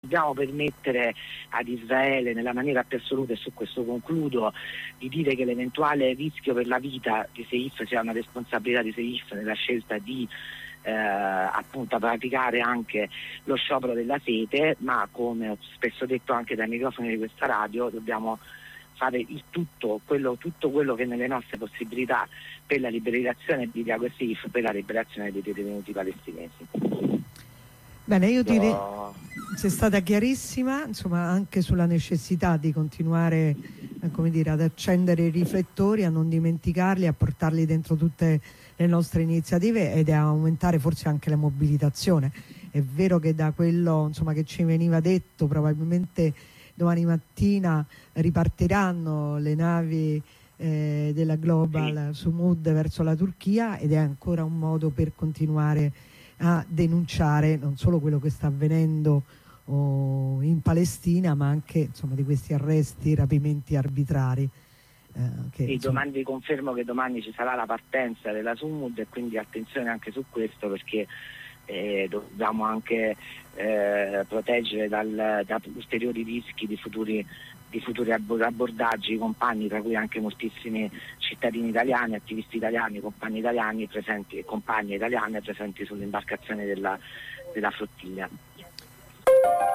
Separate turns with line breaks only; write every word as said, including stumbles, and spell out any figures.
Dobbiamo permettere ad Israele, nella maniera più assoluta, e su questo concludo, di dire che l'eventuale rischio per la vita di Seif sia una responsabilità di Seif nella scelta di eh, appunto praticare anche lo sciopero della sete, ma come ho spesso detto anche dai microfoni di questa radio, dobbiamo fare il tutto quello, tutto quello che è nelle nostre possibilità per la liberazione di Diago e Seif, per la liberazione dei detenuti palestinesi.
Bene, io direi sei stata chiarissima, insomma, anche sulla necessità di continuare eh, come dire, ad accendere i riflettori, a non dimenticarli, a portarli dentro tutte le nostre iniziative ed a aumentare forse anche la mobilitazione. È vero che da quello, insomma, che ci veniva detto, probabilmente domani mattina ripartiranno le navi eh, della Global sì. Sumud verso la Turchia, ed è ancora un modo per continuare a denunciare non solo quello che sta avvenendo oh, in Palestina, ma anche, insomma, di questi arresti, rapimenti arbitrari. Eh, che,
sì,
insomma...
domani vi confermo che domani ci sarà la partenza della Sumud, e quindi attenzione anche su questo, perché eh, dobbiamo anche eh, proteggere dal, da ulteriori rischi di futuri di futuri abbordaggi, compagni, tra cui anche moltissimi cittadini italiani, attivisti italiani, compagni italiani presenti, compagne italiane presenti sulle imbarcazioni della, della flottiglia.